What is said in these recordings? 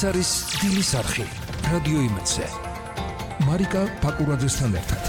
არის დილის არხი რადიო იმედზე. მარიკა ფაკურაძესთან ერთად.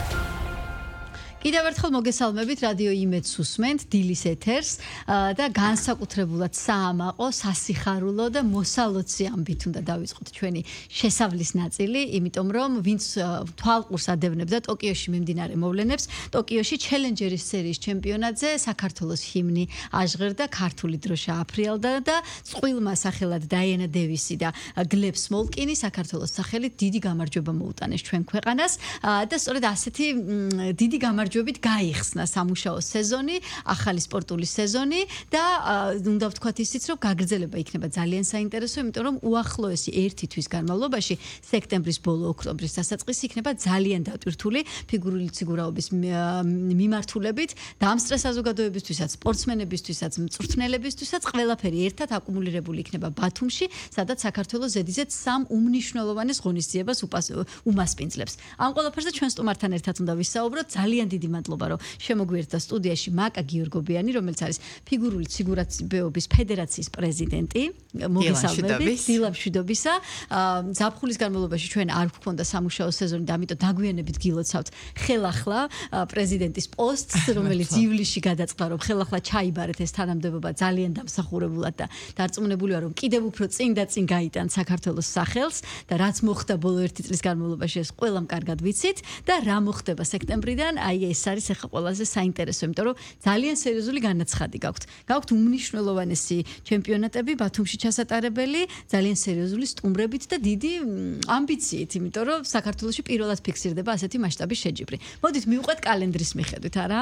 კიდევ ერთხელ მოგესალმებით რადიო იმედს უსმენთ დილის ეთერს და განსაკუთრებულად საამაყო, სასიხარულო და მოსალოცი ამბით უნდა დავიწყოთ ჩვენი შესავლის ნაწილი, იმიტომ რომ ვინც თვალყურს ადევნებდა ტოკიოში მიმდინარე მოვლენებს, ტოკიოში ჩელენჯერის სერიის ჩემპიონატზე საქართველოს ჰიმნი აჟღერდა, ქართული დროშა აფრიალდა და წყვილმა სახელად დაიანა დევისი და გლებ სმოლკინი საქართველოს სახელით დიდი გამარჯვება მოუტანეს ჩვენ ქვეყანას და სწორედ ასეთი დიდი გამარჯვებით გაიხსნა სამუშაო სეზონი, ახალი სპორტული სეზონი და უნდა ვთქვათ ისიც, რომ გაგრძელება იქნება ძალიან საინტერესო, იმიტომ რომ უახლოესი ერთი თვის განმავლობაში, სექტემბრის ბოლო, ოქტომბრის დასაწყისი იქნება ძალიან დატვირთული ფიგურული ციგურაობის მიმართულებით, დამსწრე საზოგადოებისთვისაც, სპორტსმენებისთვისაც, მწვრთნელებისთვისაც, ყველაფერი ერთად აკუმულირებული იქნება ბათუმში, სადაც საქართველოს ზედიზედ 3 უმნიშვნელოვანეს ღონისძიებას უმასპინძლებს. ამ ყველაფერზე ჩვენ სტუმართან ერთად უნდა ვისაუბროთ. ძალიან დიდი მადლობა, რომ შემოგვიერთდა სტუდიაში მაკა გიორგობიანი, რომელიც არის ფიგურული ციგურაობის ფედერაციის პრეზიდენტი. მოგესალმებით, დილა მშვიდობისა. ზაფხულის განმავლობაში ჩვენ არ გვქონდა სამუშაო სეზონი და ამიტომ დაგვიანებით გილოცავთ ხელახლა პრეზიდენტის პოსტს, რომელიც ივლისში გადაწყდა, რომ ხელახლა ჩაიბარეთ ეს თანამდებობა ძალიან დამსახურებულად და დარწმუნებული ვარ, რომ კიდევ უფრო წინ და წინ გაიტანთ საქართველოს სახელს და რაც მოხდა ბოლო 1 წლის განმავლობაში ეს ყველამ კარგად ვიცით და რა მოხდება სექტემბრიდან, აი ეს არის ახლა ყველაზე საინტერესო, იმიტომ რომ ძალიან სერიოზული განაცხადი გაქვთ. გაქვთ უმნიშვნელოვანესი ჩემპიონატები ბათუმში ჩასატარებელი, ძალიან სერიოზული სტუმრებით და დიდი ამბიციით, იმიტომ რომ საქართველოში პირველად ფიქსირდება ასეთი მასშტაბის შეჯიბრი. მოდით მივყვეთ კალენდრის მიხედვით, არა?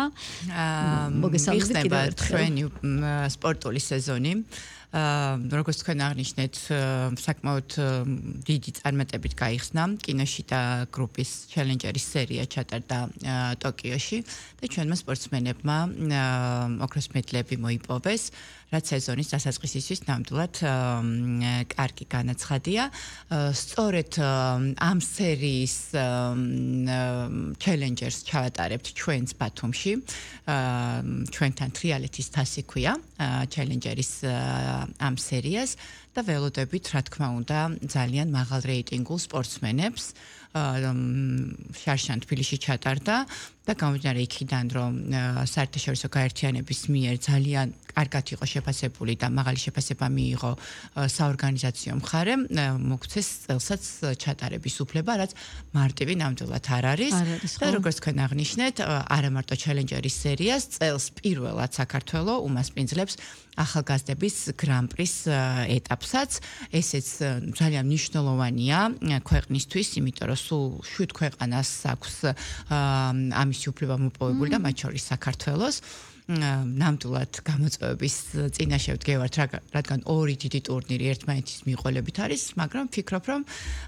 მოგესალმებით კიდევ ერთხელ. ჩვენი სპორტული სეზონი. როგორც თქვენ აღნიშნეთ, საკმაოდ დიდი წარმატებით გაიხსნა. კინოში და გრუპის ჩელენჯერის სერია ჩატარდა ტოკიოში და ჩვენმა სპორტსმენებმა ოქროს მედლები მოიპოვეს, რაც სეზონის დასაწყისისთვის ნამდვილად კარგი განაცხადია. სწორედ ამ სერიის ჩელენჯერს ჩავატარებთ ჩვენს ბათუმში. ჩვენთან თრიალეთის თასი ქვია ჩელენჯერის ამ სერიას და ველოდებით, რა თქმა უნდა, ძალიან მაღალ რეიტინგულ სპორტსმენებს. შარშან თბილისში ჩატარდა და გამომდინარე იქიდან, რომ საერთაშორისო გაერთიანების მიერ ძალიან კარგად იყო შეფასებული და მაღალი შეფასება მიიღო საორგანიზაციო მხარემ, მოგცეს წელსაც ჩატარების უფლება, რაც მარტივი ნამდვილად არ არის. და როგორც თქვენ აღნიშნეთ, არა მარტო ჩელენჯერის სერიას, წელს პირველად საქართველო უმასპინძლებს ახალგაზრდების გრან-პრის ეტაპსაც. ესეც ძალიან მნიშვნელოვანია ქვეყნისთვის, იმიტომ რომ სულ 7 ქვეყანას აქვს ამისი უფლება მოპოვებული და მათ შორის საქართველოს. ნამდვილად გამოწვევების წინაშე ვდგევართ, რადგან 2 დიდი ტურნირი ერთმანეთის მიყოლებით არის, მაგრამ ვფიქრობ, რომ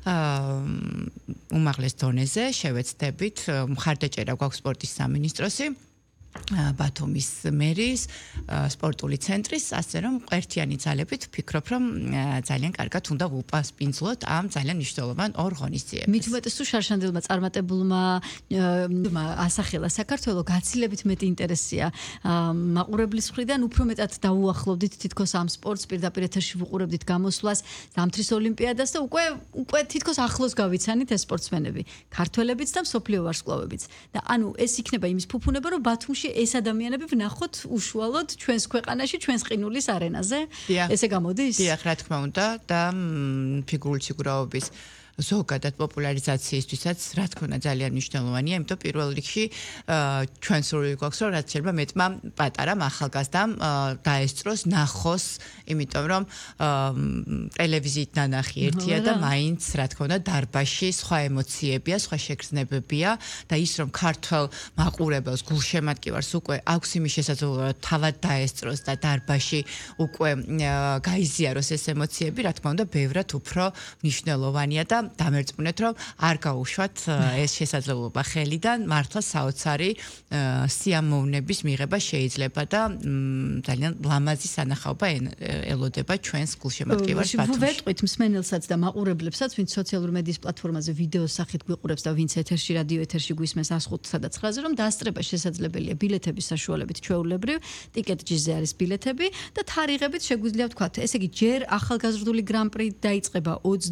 უმაღლეს დონეზე შევეცდებით. მხარდაჭერა გვაქვს სპორტის სამინისტროსი, ბათუმის მერის, სპორტული ცენტრის, ასე რომ ერთიანი ძალებით ვფიქრობ, რომ ძალიან კარგად უნდა ვუპასპინძლოთ ამ ძალიან მნიშვნელოვან ორ ღონისძიებას. მით უმეტეს თუ შარშანდელმა წარმატებულმა ასახელა საქართველო გაცილებით მეტი ინტერესია მაყურებლის მხრიდან, უფრო მეტად დაუახლოვდით თითქოს ამ სპორტს, პირდაპირ ეთერში ვუყურებდით გამოსვლას, ზამთრის ოლიმპიადას და უკვე თითქოს ახლოს გავიცანით ეს სპორტსმენები, ქართველებიც და მსოფლიო ვარსკვლავებიც. და ანუ ეს იქნება იმის ფუფუნება, რომ ბათუმში ეს ადამიანები ვნახოთ უშუალოდ ჩვენს ქვეყანაში, ჩვენს ყინულის არენაზე. ესე გამოდის? დიახ, რა თქმა უნდა და ფიგურული ციგურაობის ზოგადად პოპულარიზაციისთვისაც, რა თქმა უნდა, ძალიან მნიშვნელოვანია, იმიტომ პირველ რიგში ჩვენ სურვილი გვაქვს, რომ რაც შეიძლება მეტმა პატარამ ახალგაზრდამ დაესწროს, ნახოს, იმიტომ რომ ტელევიზიით ნანახი ერთია და მაინც, რა თქმა უნდა, დარბაზში სხვა ემოციებია, სხვა შეგრძნებებია და ის რომ ქართველ მაყურებელს, გულშემატკივარს უკვე აქვს იმის შესაძლებლობა, თავად დაესწროს და დარბაზში უკვე გაიზიაროს ეს ემოციები, რა თქმა უნდა, ბევრად უფრო მნიშვნელოვანია და დამერწმუნეთ, რომ არ გაუშვათ ეს შესაძლებლობა ხელიდან, მართლა საოცარი სიამოვნების მიღება შეიძლება და ძალიან ლამაზი სანახაობა ელოდება ჩვენს გულშემატკივარს ბათუმში. ვეტყვით მსმენელსაც და მაყურებლებსაც, ვინც სოციალურ მედიის პლატფორმაზე ვიდეოს სახით გვიყურებს და ვინც ეთერში, რადიო ეთერში გვისმენს 105-სა და 9-ზე, რომ დასწრება შესაძლებელია ბილეთების საშუალებით ჩვეულებრივ, ტიკეტ.gz არის ბილეთები და თარიღებით შეგვიძლია ვთქვათ, ესე იგი ჯერ ახალგაზრდული გრან-პრი დაიწყება